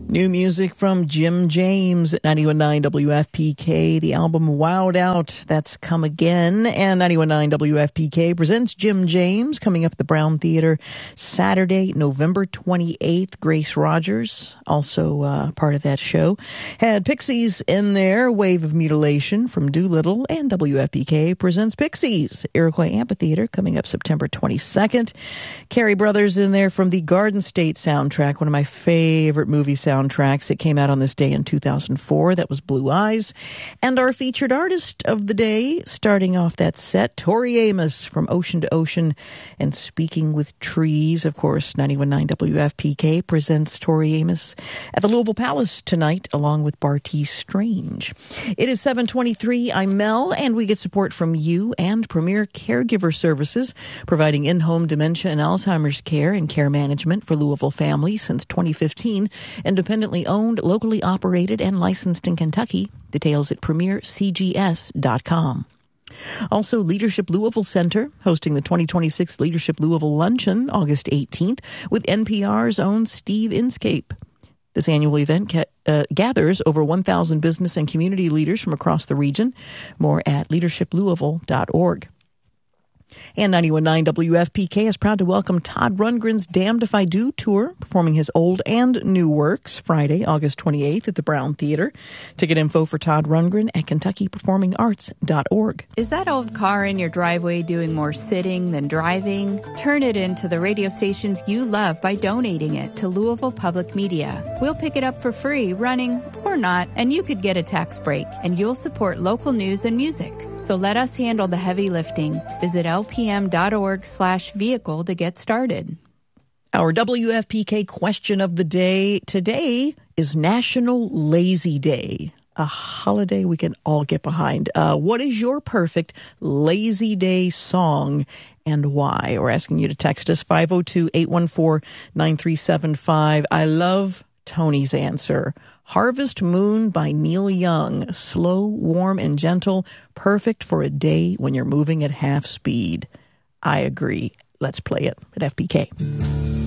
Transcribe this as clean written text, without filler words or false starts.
New music from Jim James at 91.9 WFPK. The album Wowed Out, that's Come Again. And 91.9 WFPK presents Jim James coming up at the Brown Theater Saturday, November 28th. Grace Rogers, also part of that show. Had Pixies in there, Wave of Mutilation from Doolittle, and WFPK presents Pixies. Iroquois Amphitheater coming up September 22nd. Carey Brothers in there from the Garden State soundtrack, one of my favorite movie soundtracks. It came out on this day in 2004. That was Blue Eyes. And our featured artist of the day, starting off that set, Tori Amos from Ocean to Ocean and Speaking with Trees. Of course, 91.9 WFPK presents Tori Amos at the Louisville Palace tonight, along with Bartees Strange. It is 7:23. I'm Mel, and we get support from you and Premier Caregiver Services, providing in-home dementia and Alzheimer's care and care management for Louisville families since 2015. Independently owned, locally operated, and licensed in Kentucky. Details at premiercgs.com. Also, Leadership Louisville Center, hosting the 2026 Leadership Louisville Luncheon, August 18th, with NPR's own Steve Inscape. This annual event gathers over 1,000 business and community leaders from across the region. More at leadershiplouisville.org. And 91.9 WFPK is proud to welcome Todd Rundgren's Damned If I Do tour, performing his old and new works Friday, August 28th at the Brown Theater. Ticket info for Todd Rundgren at KentuckyPerformingArts.org. Is that old car in your driveway doing more sitting than driving? Turn it into the radio stations you love by donating it to Louisville Public Media. We'll pick it up for free, running or not, and you could get a tax break, and you'll support local news and music. So let us handle the heavy lifting. Visit lpm.org/vehicle to get started. Our WFPK question of the day today is National Lazy Day, a holiday we can all get behind. What is your perfect Lazy Day song and why? We're asking you to text us 502-814-9375. I love Tony's answer. Harvest Moon by Neil Young. Slow, warm, and gentle. Perfect for a day when you're moving at half speed. I agree. Let's play it at FPK.